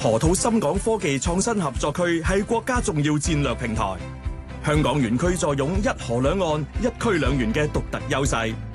河套深港科技創新合作區係國家重要戰略平台，香港園區坐擁一河兩岸、一區兩園嘅獨特優勢。